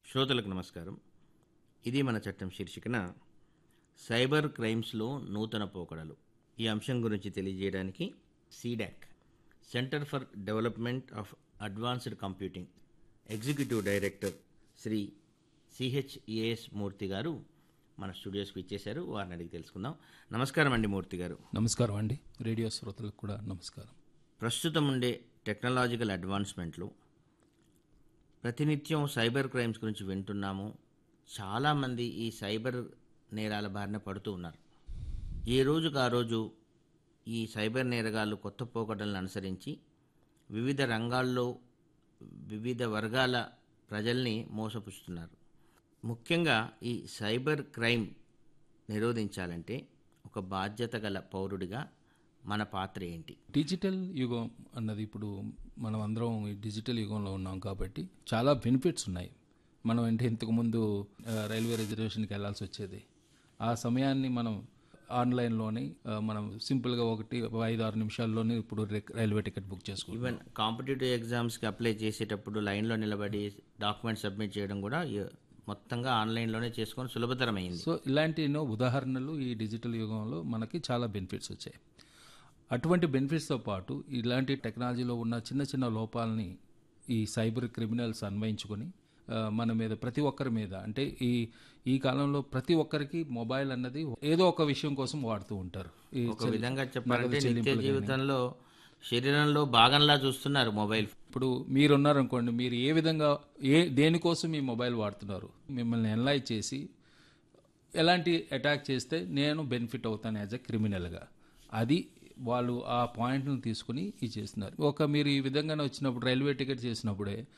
శ్రోతలకు నమస్కారం. ఇది మన చట్టం శీర్షికన సైబర్ క్రైమ్స్లో నూతన పోకడలు ఈ అంశం గురించి తెలియజేయడానికి C-DAC centre for development of advanced computing executive director Shri సిహెచ్ఏఎస్ మూర్తి గారు మన స్టూడియోస్కి ఇచ్చేశారు. వారిని అడిగి తెలుసుకుందాం. నమస్కారం అండి మూర్తి గారు. నమస్కారం అండి. రేడియో శ్రోతలకు కూడా నమస్కారం. ప్రస్తుతం ఉండే టెక్నాలజికల్ అడ్వాన్స్మెంట్లు ప్రతినిత్యం సైబర్ క్రైమ్స్ గురించి వింటున్నాము. చాలామంది ఈ సైబర్ నేరాల బారిన పడుతూ ఉన్నారు. ఏ రోజుకు ఆ రోజు ఈ సైబర్ నేరగాళ్ళు కొత్త పోకడలను అనుసరించి వివిధ రంగాల్లో వివిధ వర్గాల ప్రజల్ని మోసపుస్తున్నారు. ముఖ్యంగా ఈ సైబర్ క్రైమ్ నిరోధించాలంటే ఒక బాధ్యత గల పౌరుడిగా మన పాత్ర ఏంటి? డిజిటల్ యుగం అన్నది ఇప్పుడు మనం అందరం ఈ డిజిటల్ యుగంలో ఉన్నాం కాబట్టి చాలా బెనిఫిట్స్ ఉన్నాయి. మనం అంటే ఇంతకుముందు రైల్వే రిజర్వేషన్కి వెళ్ళాల్సి వచ్చేది. ఆ సమయాన్ని మనం ఆన్లైన్లోనే మనం సింపుల్గా 5-6 నిమిషాల్లోనే ఇప్పుడు రైల్వే టికెట్ బుక్ చేసుకుంటాం. ఈవెన్ కాంపిటేటివ్ ఎగ్జామ్స్కి అప్లై చేసేటప్పుడు లైన్లో నిలబడి డాక్యుమెంట్ సబ్మిట్ చేయడం కూడా మొత్తంగా ఆన్లైన్లోనే చేసుకొని సులభతరమైంది. సో ఇలాంటి ఎన్నో ఉదాహరణలు ఈ డిజిటల్ యుగంలో మనకి చాలా బెనిఫిట్స్ వచ్చాయి. అటువంటి బెనిఫిట్స్తో పాటు ఇలాంటి టెక్నాలజీలో ఉన్న చిన్న చిన్న లోపాలని ఈ సైబర్ క్రిమినల్స్ అన్వయించుకొని మన మీద ప్రతి ఒక్కరి మీద అంటే ఈ కాలంలో ప్రతి ఒక్కరికి మొబైల్ అన్నది ఏదో ఒక విషయం కోసం వాడుతూ ఉంటారు. ఒక విధంగా చెప్పాలంటే నిత్య జీవితంలో శరీరంలో భాగంలా చూస్తున్నారు మొబైల్. ఇప్పుడు మీరున్నారనుకోండి, మీరు ఏ విధంగా దేనికోసం ఈ మొబైల్ వాడుతున్నారు, మిమ్మల్ని ఎనలైజ్ చేసి ఎలాంటి అటాక్ చేస్తే నేను బెనిఫిట్ అవుతాను యాజ్ ఎ క్రిమినల్గా, అది వాళ్ళు ఆ పాయింట్ను తీసుకుని ఇది చేస్తున్నారు. మీరు ఈ విధంగానే వచ్చినప్పుడు రైల్వే టికెట్ చేసినప్పుడే